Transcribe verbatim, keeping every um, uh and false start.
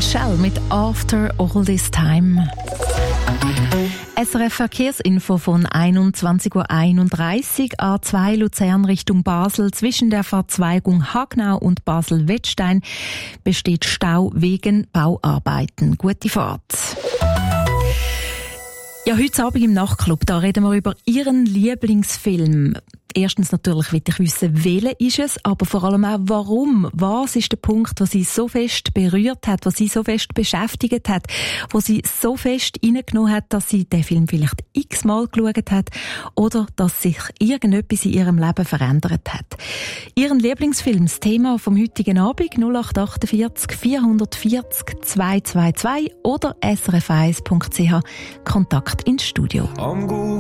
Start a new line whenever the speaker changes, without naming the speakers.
Shell mit After All This Time. S R F Verkehrsinfo von einundzwanzig Uhr einunddreißig, A zwei Luzern Richtung Basel. Zwischen der Verzweigung Hagnau und Basel-Wettstein besteht Stau wegen Bauarbeiten. Gute Fahrt. Ja, heute Abend im Nachtclub, da reden wir über Ihren Lieblingsfilm. Erstens natürlich will ich wissen, welcher ist es, aber vor allem auch warum. Was ist der Punkt, der Sie so fest berührt hat, was Sie so fest beschäftigt hat, wo Sie so fest reingenommen hat, dass Sie den Film vielleicht x-mal geschaut hat oder dass sich irgendetwas in Ihrem Leben verändert hat. Ihren Lieblingsfilm, das Thema vom heutigen Abend, null acht achtundvierzig vierhundertvierzig zweihundertzweiundzwanzig oder s r f eins punkt c h, Kontakt ins Studio.